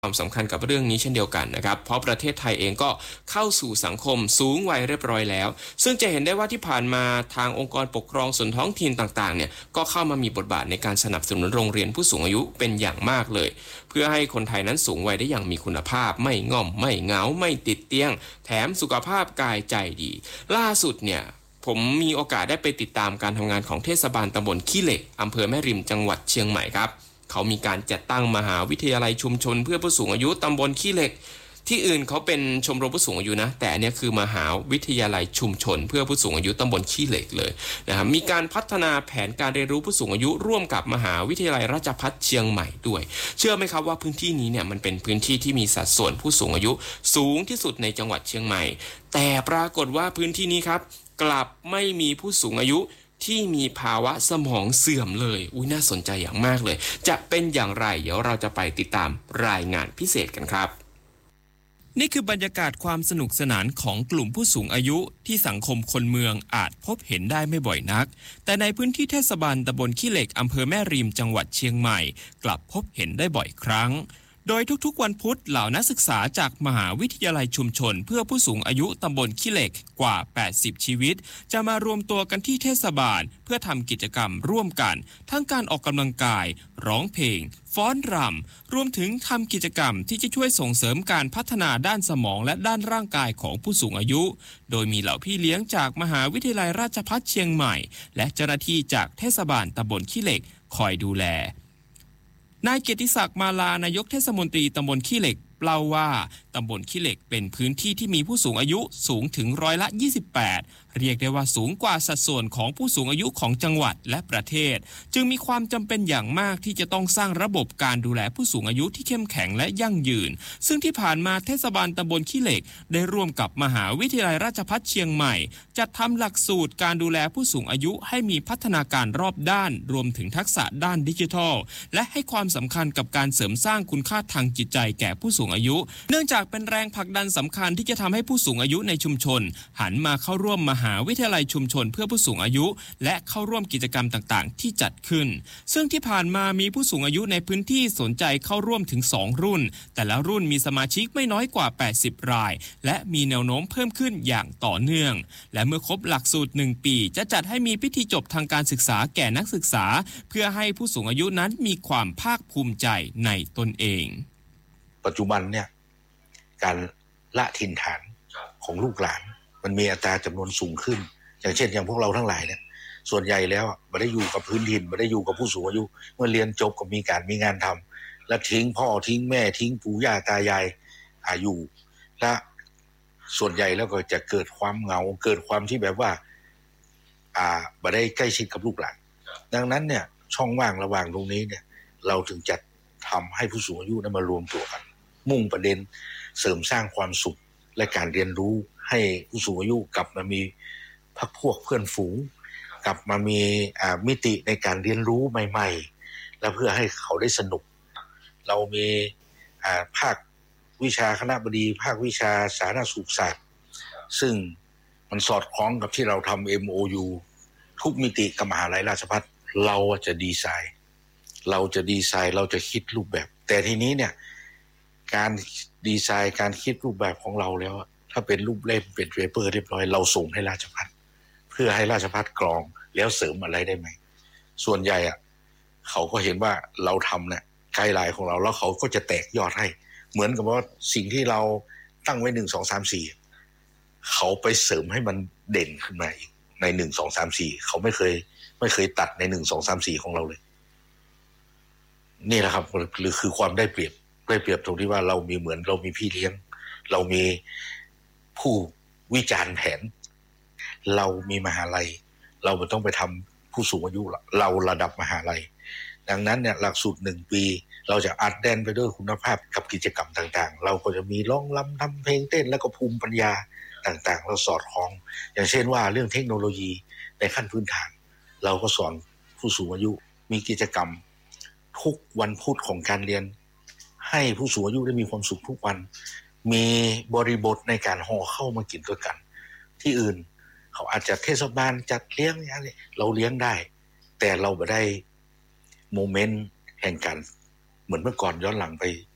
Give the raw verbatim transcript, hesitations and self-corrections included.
ความสำคัญกับเรื่องนี้เช่นเดียวกันนะครับเพราะประเทศไทยเองก็เข้าสู่สังคมสูงวัยเรียบร้อยแล้วซึ่งจะเห็นได้ว่าที่ผ่านมาทางองค์กรปกครองส่วนท้องถิ่นต่างๆเนี่ยก็เข้ามามีบทบาทในการสนับสนุนโรงเรียนผู้สูงอายุเป็นอย่างมากเลยเพื่อให้คนไทยนั้นสูงวัยได้อย่างมีคุณภาพไม่ง่อมไม่เหงาไม่ติดเตียงแถมสุขภาพกายใจดีล่าสุดเนี่ยผมมีโอกาสได้ไปติดตามการทำงานของเทศบาลตำบลขี้เหล็กอำเภอแม่ริมจังหวัดเชียงใหม่ครับเขามีการจัดตั้งมหาวิทยาลัยชุมชนเพื่อผู้สูงอายุตำบลขี้เหล็กที่อื่นเขาเป็นชมรมผู้สูงอายุนะแต่อันนี้คือมหาวิทยาลัยชุมชนเพื่อผู้สูงอายุตำบลขี้เหล็กเลยนะครับมีการพัฒนาแผนการเรียนรู้ผู้สูงอายุร่วมกับมหาวิทยาลัยราชภัฏเชียงใหม่ด้วยเชื่อไหมครับว่าพื้นที่นี้เนี่ยมันเป็นพื้นที่ที่มีสัดส่วนผู้สูงอายุสูงที่สุดในจังหวัดเชียงใหม่แต่ปรากฏว่าพื้นที่นี้ครับกลับไม่มีผู้สูงอายุที่มีภาวะสมองเสื่อมเลยอุ้ยน่าสนใจอย่างมากเลยจะเป็นอย่างไรเดี๋ยวเราจะไปติดตามรายงานพิเศษกันครับนี่คือบรรยากาศความสนุกสนานของกลุ่มผู้สูงอายุที่สังคมคนเมืองอาจพบเห็นได้ไม่บ่อยนักแต่ในพื้นที่เทศบาลตำบลขี้เหล็กอำเภอแม่ริมจังหวัดเชียงใหม่กลับพบเห็นได้บ่อยครั้งโดยทุกๆวันพุธเหล่านักศึกษาจากมหาวิทยาลัยชุมชนเพื่อผู้สูงอายุตำบลขี้เหล็กกว่าแปดสิบชีวิตจะมารวมตัวกันที่เทศบาลเพื่อทำกิจกรรมร่วมกันทั้งการออกกำลังกายร้องเพลงฟ้อนรำรวมถึงทำกิจกรรมที่จะช่วยส่งเสริมการพัฒนาด้านสมองและด้านร่างกายของผู้สูงอายุโดยมีเหล่าพี่เลี้ยงจากมหาวิทยาลัยราชภัฏเชียงใหม่และเจ้าหน้าที่จากเทศบาลตำบลขี้เหล็กคอยดูแลนายเกียรติศักดิ์มาลานายกเทศมนตรีตำบลขี้เหล็กเล่าว่าตำบลขี้เหล็กเป็นพื้นที่ที่มีผู้สูงอายุสูงถึงร้อยละยี่สิบแปดเรียกได้ว่าสูงกว่าสัดส่วนของผู้สูงอายุของจังหวัดและประเทศจึงมีความจำเป็นอย่างมากที่จะต้องสร้างระบบการดูแลผู้สูงอายุที่เข้มแข็งและยั่งยืนซึ่งที่ผ่านมาเทศบาลตำบลขี้เหล็กได้ร่วมกับมหาวิทยาลัยราชภัฏเชียงใหม่จัดทำหลักสูตรการดูแลผู้สูงอายุให้มีพัฒนาการรอบด้านรวมถึงทักษะด้านดิจิทัลและให้ความสำคัญกับการเสริมสร้างคุณค่าทางจิตใจแก่ผู้สูงอายุเนื่องจากเป็นแรงผลักดันสำคัญที่จะทำให้ผู้สูงอายุในชุมชนหันมาเข้าร่วมมหาวิทยาลัยชุมชนเพื่อผู้สูงอายุและเข้าร่วมกิจกรรมต่างๆที่จัดขึ้นซึ่งที่ผ่านมามีผู้สูงอายุในพื้นที่สนใจเข้าร่วมถึงสองรุ่นแต่ละรุ่นมีสมาชิกไม่น้อยกว่าแปดสิบรายและมีแนวโน้มเพิ่มขึ้นอย่างต่อเนื่องและเมื่อครบหลักสูตรหนึ่งปีจะจัดให้มีพิธีจบทางการศึกษาแก่นักศึกษาเพื่อให้ผู้สูงอายุนั้นมีความภาคภูมิใจในตนเองปัจจุบันเนี่ยการละถิ่นฐานของลูกหลานมันมีอัตราจำนวนสูงขึ้นอย่างเช่นอย่างพวกเราทั้งหลายเนี่ยส่วนใหญ่แล้วไม่ได้อยู่กับพื้นถิ่นไม่ได้อยู่กับผู้สูงอายุเมื่อเรียนจบก็มีการมีงานทำและทิ้งพ่อทิ้งแม่ทิ้งปู่ย่าตายายอายุและส่วนใหญ่แล้วก็จะเกิดความเหงาเกิดความที่แบบว่าอ่าไม่ได้ใกล้ชิดกับลูกหลานดังนั้นเนี่ยช่องว่างระหว่างตรงนี้เนี่ยเราถึงจะทำให้ผู้สูงอายุนั้นมารวมตัวกันมุ่งประเด็นเสริมสร้างความสุขและการเรียนรู้ให้ผู้สูงอายุกลับมามีพรรคพวกเพื่อนฝูงกลับมามีมิติในการเรียนรู้ใหม่ๆและเพื่อให้เขาได้สนุกเรามีภาควิชาคณบดีภาควิชาสาธารณสุขศาสตร์ซึ่งมันสอดคล้องกับที่เราทำ เอ็ม โอ ยู ทุกมิติกับมหาวิทยาลัยราชภัฏเราจะดีไซน์เราจะดีไซน์เราจะคิดรูปแบบแต่ทีนี้เนี่ยการดีไซน์การคิดรูปแบบของเราแล้วถ้าเป็นรูปเล่มเป็นเปเปอร์เรียบร้อยเราส่งให้ราชภัฏเพื่อให้ราชภัฏกรองแล้วเสริมอะไรได้ไหมส่วนใหญ่อ่ะเขาก็เห็นว่าเราทำเนี่ยไกด์ไลน์ของเราแล้วเขาก็จะแตกยอดให้เหมือนกับว่าสิ่งที่เราตั้งไว้หนึ่งสองสามสี่เขาไปเสริมให้มันเด่นขึ้นมาอีกในหนึ่งสองสามสี่เขาไม่เคยไม่เคยตัดในหนึ่งสองสามสี่ของเราเลยนี่แหละครับหรือคือความได้เปรียบได้เปรียบตรงที่ว่าเรามีเหมือนเรามีพี่เลี้ยงเรามีผู้วิจารณ์แผนเรามีมหาลัยเราไม่ต้องไปทำผู้สูงอายุเราระดับมหาลัยดังนั้นเนี่ยหลักสูตรหนึ่งปีเราจะอัดแน่นไปด้วยคุณภาพกับกิจกรรมต่างๆเราก็จะมีร้องรำทำเพลงเต้นแล้วก็ภูมิปัญญาต่างๆเราสอดคล้องอย่างเช่นว่าเรื่องเทคโนโลยีในขั้นพื้นฐานเราก็สอนผู้สูงอายุมีกิจกรรมทุกวันพุธของการเรียนให้ผู้สูงอายุได้มีความสุขทุกวันมีบริบทในการห่อเข้ามากินด้วยกันที่อื่นเขาอาจจะเทศบาลจัดเลี้ยงอะไรเราเลี้ยงได้แต่เราไม่ได้โมเมนต์แห่งการเหมือนเมื่อก่อนย้อนหลังไป